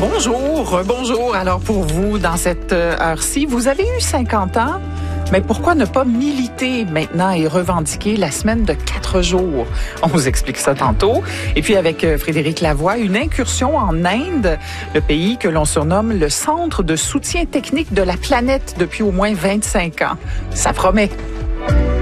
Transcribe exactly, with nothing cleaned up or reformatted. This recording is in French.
Bonjour, bonjour. Alors pour vous, dans cette heure-ci, vous avez eu cinquante ans, mais pourquoi ne pas militer maintenant et revendiquer la semaine de quatre jours? On vous explique ça tantôt. Et puis avec Frédéric Lavoie, une incursion en Inde, le pays que l'on surnomme le centre de soutien technique de la planète depuis au moins vingt-cinq ans. Ça promet.